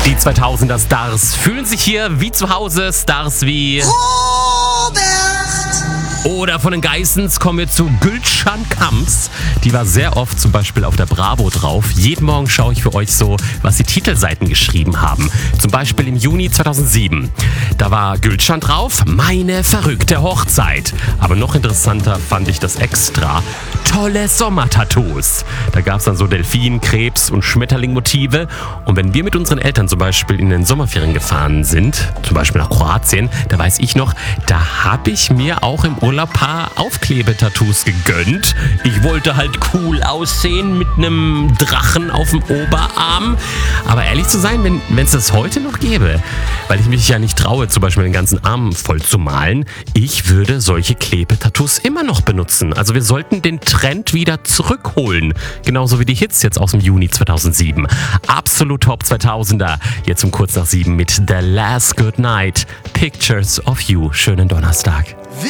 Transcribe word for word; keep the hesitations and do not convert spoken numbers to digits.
Die zweitausender Stars fühlen sich hier wie zu Hause. Stars wie Robert. Oder von den Geissens kommen wir zu Gülcan Kamps. Die war sehr oft zum Beispiel auf der Bravo drauf. Jeden Morgen schaue ich für euch so, was die Titelseiten geschrieben haben. Zum Beispiel im Juni zweitausendsieben. Da war Gülcan drauf, meine verrückte Hochzeit. Aber noch interessanter fand ich das Extra. Tolle Sommertattoos. Da gab es dann so Delfin, Krebs und Schmetterlingmotive. Und wenn wir mit unseren Eltern zum Beispiel in den Sommerferien gefahren sind, zum Beispiel nach Kroatien, da weiß ich noch, da habe ich mir auch im Urlaub ein paar Aufklebetattoos gegönnt. Ich wollte halt cool aussehen mit einem Drachen auf dem Oberarm. Aber ehrlich zu sein, wenn es das heute noch gäbe, weil ich mich ja nicht traue, zum Beispiel den ganzen Arm voll zu malen, ich würde solche Klebetattoos immer noch benutzen. Also wir sollten den Trend wieder zurückholen. Genauso wie die Hits jetzt aus dem Juni zweitausendsieben. Absolut Top zweitausender. Jetzt um kurz nach sieben mit The Last Good Night. Pictures of You. Schönen Donnerstag.